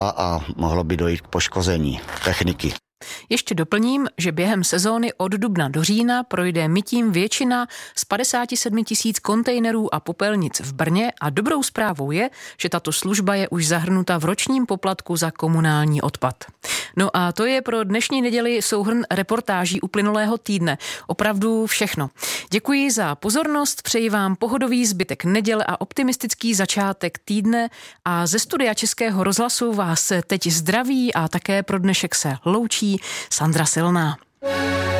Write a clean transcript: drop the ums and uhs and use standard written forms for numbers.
a mohlo by dojít k poškození techniky. Ještě doplním, že během sezóny od dubna do října projde mytím většina z 57 000 kontejnerů a popelnic v Brně a dobrou zprávou je, že tato služba je už zahrnuta v ročním poplatku za komunální odpad. No a to je pro dnešní neděli souhrn reportáží uplynulého týdne. Opravdu všechno. Děkuji za pozornost, přeji vám pohodový zbytek neděle a optimistický začátek týdne a ze studia Českého rozhlasu vás teď zdraví a také pro dnešek se loučí Sandra Silná.